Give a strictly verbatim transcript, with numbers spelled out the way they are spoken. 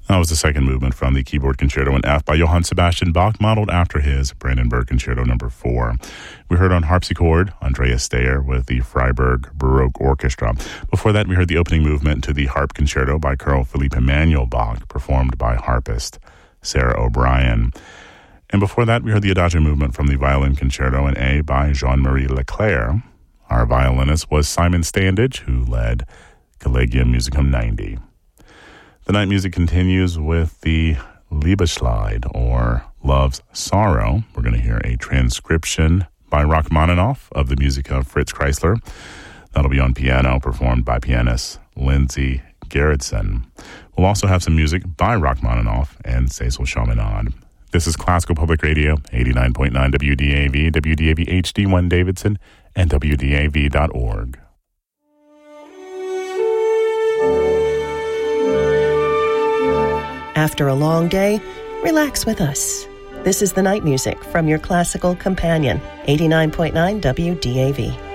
That was the second movement from the keyboard concerto in F by Johann Sebastian Bach, modeled after his Brandenburg Concerto number four. We heard on harpsichord Andreas Steyer with the Freiburg Baroque Orchestra. Before that, we heard the opening movement to the Harp Concerto by Carl Philipp Emanuel Bach, performed by harpist Sarah O'Brien. And before that, we heard the Adagio movement from the Violin Concerto in A by Jean-Marie Leclerc. Our violinist was Simon Standage, who led Collegium Musicum ninety. The night music continues with the Liebeslied, or Love's Sorrow. We're going to hear a transcription by Rachmaninoff of the music of Fritz Kreisler. That'll be on piano, performed by pianist Lindsay Gerritsen. We'll also have some music by Rachmaninoff and Cecil Chaminade. This is Classical Public Radio, eighty-nine point nine W D A V, W D A V H D one Davidson, and W D A V dot org. After a long day, relax with us. This is the night music from your classical companion, eighty-nine point nine W D A V.